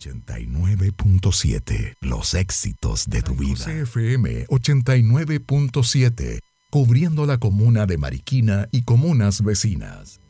89.7, los éxitos de tu vida. CFM 89.7, cubriendo la comuna de Mariquina y comunas vecinas.